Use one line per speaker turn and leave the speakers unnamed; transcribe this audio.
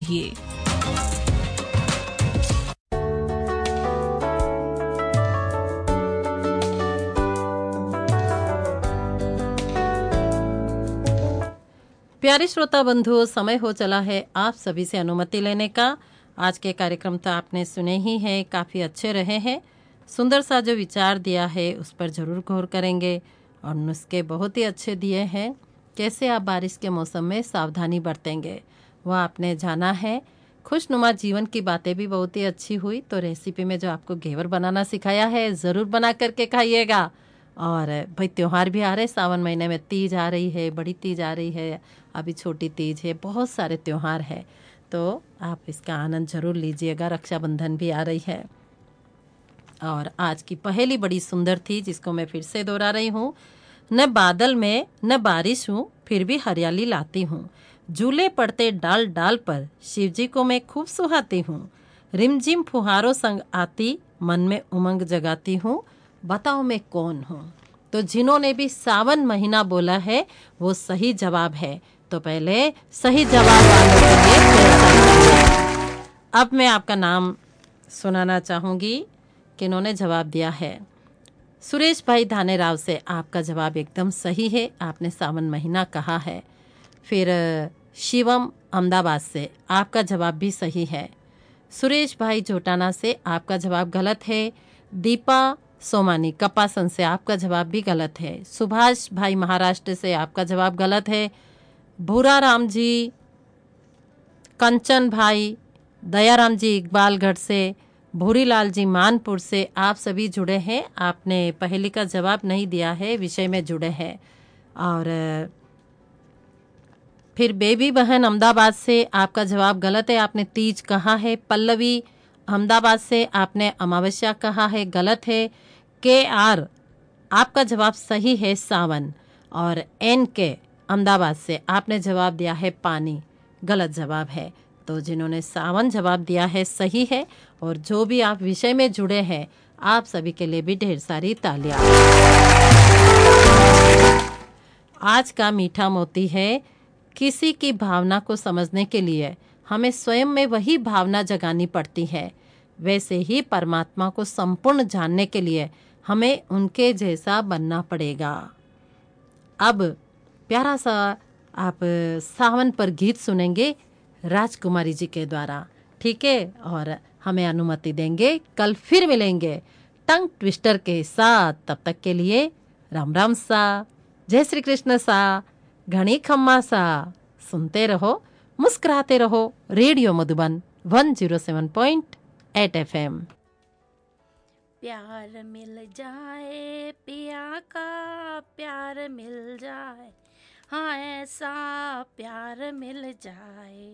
ये प्यारे श्रोता बंधुओं, समय हो चला है आप सभी से अनुमति लेने का। आज के कार्यक्रम तो आपने सुने ही हैं, काफ़ी अच्छे रहे हैं। सुंदर सा जो विचार दिया है उस पर ज़रूर गौर करेंगे और नुस्खे बहुत ही अच्छे दिए हैं। कैसे आप बारिश के मौसम में सावधानी बरतेंगे वह आपने जाना है। खुशनुमा जीवन की बातें भी बहुत ही अच्छी हुई। तो रेसिपी में जो आपको घेवर बनाना सिखाया है ज़रूर बना करके खाइएगा। और भाई त्यौहार भी आ रहे, सावन महीने में तीज आ रही है, बड़ी तीज आ रही है, अभी छोटी तीज है, बहुत सारे त्यौहार हैं, तो आप इसका आनंद जरूर लीजिएगा। रक्षाबंधन भी आ रही है। और आज की पहेली बड़ी सुंदर थी, जिसको मैं फिर से दोहरा रही हूँ। न बादल में न बारिश हूँ, फिर भी हरियाली लाती हूँ। झूले पड़ते डाल डाल पर, शिव जी को मैं खूब सुहाती हूँ। रिमझिम फुहारों संग आती, मन में उमंग जगाती हूँ। बताओ मैं कौन हूँ। तो जिन्होंने भी सावन महीना बोला है वो सही जवाब है। तो पहले सही जवाब वालों के लिए ढेर सारी तालियां। अब मैं आपका नाम सुनाना चाहूँगी किन्होंने जवाब दिया है। सुरेश भाई धानेराव से आपका जवाब एकदम सही है, आपने सावन महीना कहा है। फिर शिवम अहमदाबाद से आपका जवाब भी सही है। सुरेश भाई जोटाना से आपका जवाब गलत है। दीपा सोमानी कपासन से आपका जवाब भी गलत है। सुभाष भाई महाराष्ट्र से आपका जवाब गलत है। भूरा राम जी, कंचन भाई, दयाराम जी इकबालगढ़ से, भूरीलाल जी मानपुर से आप सभी जुड़े हैं। आपने पहेली का जवाब नहीं दिया है, विषय में जुड़े हैं। और फिर बेबी बहन अहमदाबाद से आपका जवाब गलत है, आपने तीज कहा है। पल्लवी अहमदाबाद से आपने अमावस्या कहा है, गलत है। के आर आपका जवाब सही है, सावन। और एन के अहमदाबाद से आपने जवाब दिया है पानी, गलत जवाब है। तो जिन्होंने सावन जवाब दिया है सही है। और जो भी आप विषय में जुड़े हैं आप सभी के लिए भी ढेर सारी तालियां। आज का मीठा मोती है, किसी की भावना को समझने के लिए हमें स्वयं में वही भावना जगानी पड़ती है। वैसे ही परमात्मा को संपूर्ण जानने के लिए हमें उनके जैसा बनना पड़ेगा। अब प्यारा सा आप सावन पर गीत सुनेंगे राजकुमारी जी के द्वारा, ठीक है। और हमें अनुमति देंगे, कल फिर मिलेंगे टंग ट्विस्टर के साथ। तब तक के लिए राम राम सा, जय श्री कृष्ण सा, घनी खम्मा सा। सुनते रहो, मुस्कुराते रहो। Radio Madhuban 107.8 FM।
प्यार मिल जाए पिया का, प्यार मिल जाए, हाँ ऐसा प्यार मिल जाए।